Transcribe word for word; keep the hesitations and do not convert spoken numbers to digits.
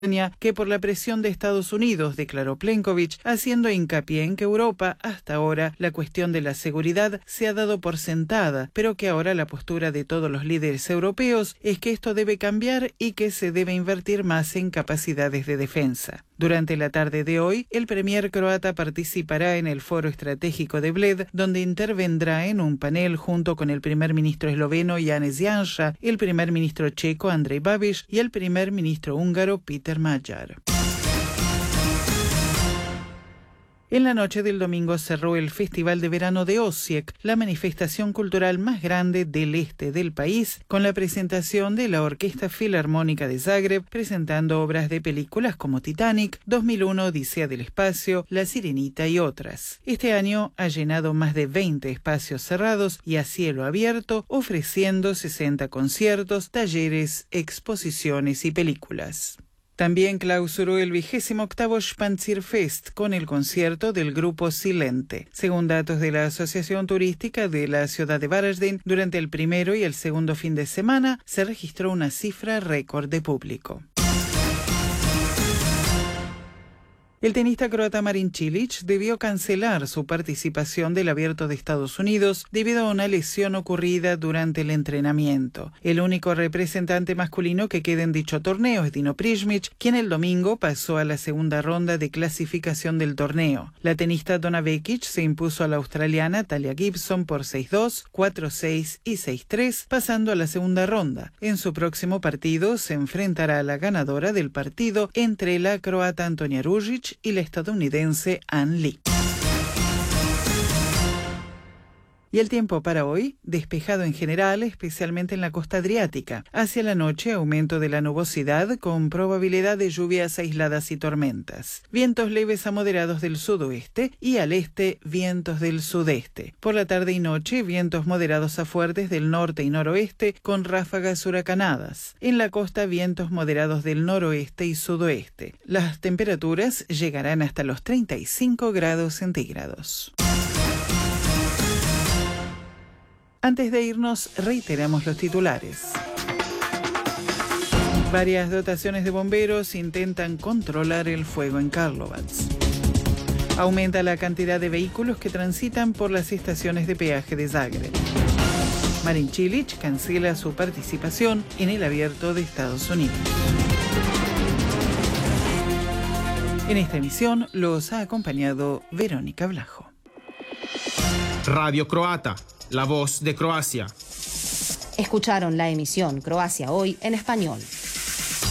que por la presión de Estados Unidos, declaró Plenković, haciendo hincapié en que Europa, hasta ahora, la cuestión de la seguridad se ha dado por sentada, pero que ahora la postura de todos los líderes europeos es que esto debe cambiar y que se debe invertir más en capacidades de defensa. Durante la tarde de hoy, el premier croata participará en el Foro Estratégico de Bled, donde intervendrá en un panel junto con el primer ministro esloveno Janez Janša, el primer ministro checo Andrej Babiš y el primer ministro húngaro Peter Magyar. En la noche del domingo cerró el Festival de Verano de Osijek, la manifestación cultural más grande del este del país, con la presentación de la Orquesta Filarmónica de Zagreb, presentando obras de películas como Titanic, dos mil uno, Odisea del Espacio, La Sirenita y otras. Este año ha llenado más de veinte espacios cerrados y a cielo abierto, ofreciendo sesenta conciertos, talleres, exposiciones y películas. También clausuró el vigésimo octavo Spanzerfest con el concierto del grupo Silente. Según datos de la Asociación Turística de la ciudad de Varaždin, durante el primero y el segundo fin de semana se registró una cifra récord de público. El tenista croata Marin Cilic debió cancelar su participación del Abierto de Estados Unidos debido a una lesión ocurrida durante el entrenamiento. El único representante masculino que queda en dicho torneo es Dino Prizmic, quien el domingo pasó a la segunda ronda de clasificación del torneo. La tenista Donna Vekic se impuso a la australiana Talia Gibson por seis dos, cuatro seis y seis tres, pasando a la segunda ronda. En su próximo partido se enfrentará a la ganadora del partido entre la croata Antonia Ružić y la estadounidense Ann Lee. Y el tiempo para hoy, despejado en general, especialmente en la costa adriática. Hacia la noche, aumento de la nubosidad con probabilidad de lluvias aisladas y tormentas. Vientos leves a moderados del sudoeste y al este, vientos del sudeste. Por la tarde y noche, vientos moderados a fuertes del norte y noroeste con ráfagas huracanadas. En la costa, vientos moderados del noroeste y sudoeste. Las temperaturas llegarán hasta los treinta y cinco grados centígrados. Antes de irnos, reiteramos los titulares. Varias dotaciones de bomberos intentan controlar el fuego en Karlovac. Aumenta la cantidad de vehículos que transitan por las estaciones de peaje de Zagreb. Marin Cilic cancela su participación en el Abierto de Estados Unidos. En esta emisión los ha acompañado Verónica Blajo. Radio Croata, la voz de Croacia. Escucharon la emisión Croacia Hoy en español.